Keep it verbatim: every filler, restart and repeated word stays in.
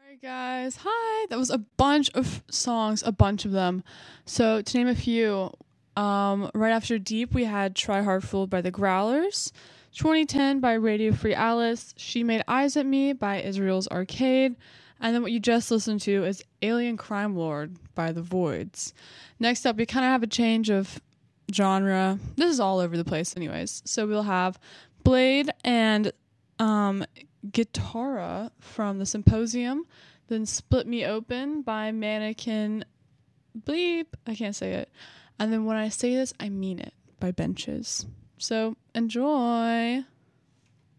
Alright guys, hi! That was a bunch of songs, a bunch of them. So to name a few, um, right after Deep we had Try Hard Fooled by the Growlers, twenty ten by Radio Free Alice, She Made Eyes at Me by Israel's Arcade, and then what you just listened to is Alien Crime Lord by The Voids. Next up we kind of have a change of genre. This is all over the place anyways. So we'll have Blade and um, Guitarra from The Symposium, then Split Me Open by Mannequin Bleep, I can't say it, and then When I Say This I Mean It by Benches. So enjoy.